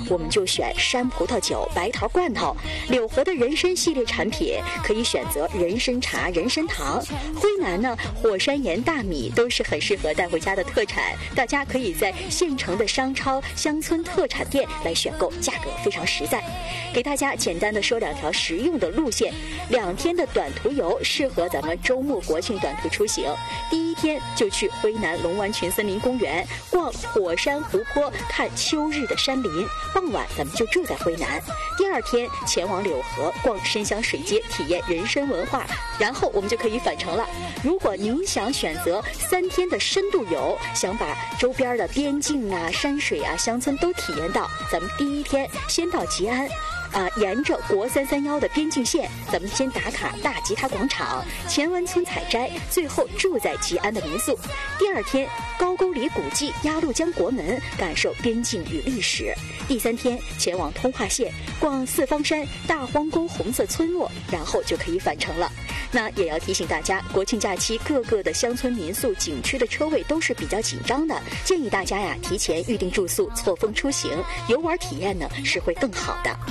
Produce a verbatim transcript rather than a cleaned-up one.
我们就选山葡萄酒、白桃罐头。柳河的人参系列产品可以选择人参茶、人参糖。徽南呢，火山岩大米都是很适合带回家的特产，大家可以在县城的商超、乡村特产店来选购，价格非常实在。给大家简单的说两条实用的路线，两天的短途游适合咱们周末国庆短途出行。第一天就去徽南龙湾群森林公园逛火山湖泊，看秋日的山林，傍晚咱们就住在徽南。第二天前往柳河逛深香水街，体验人参文化，然后我们就可以返程了。如果您想选择三天的深度游，想把周边的边境啊、山水啊、乡村都体验到，咱们第一天先到吉安。啊、呃，沿着国三三幺的边境线，咱们先打卡大吉他广场、前湾村采摘，最后住在吉安的民宿。第二天，高句丽古迹、鸭绿江国门，感受边境与历史。第三天，前往通化县，逛四方山、大荒沟红色村落，然后就可以返程了。那也要提醒大家，国庆假期各个的乡村民宿、景区的车位都是比较紧张的，建议大家呀提前预订住宿，错峰出行，游玩体验呢是会更好的。